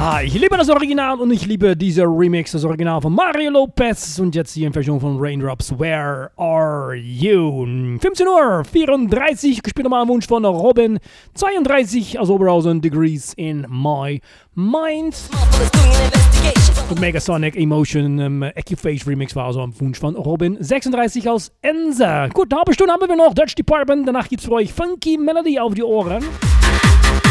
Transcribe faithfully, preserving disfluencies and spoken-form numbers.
Ah, ich liebe das Original und ich liebe dieser Remix, das Original von Mario Lopez und jetzt die Version von Raindrops, Where Are You? fünfzehn Uhr vierunddreißig, gespielt nochmal am Wunsch von Robin, zweiunddreißig aus Oberhausen, Degrees in My Mind. Und Megasonic Emotion, ähm, Equiface Remix war also am Wunsch von Robin, sechsunddreißig aus Enza. Gut, eine halbe Stunde haben wir noch, Dutch Department, danach gibt's für euch Funky Melody auf die Ohren.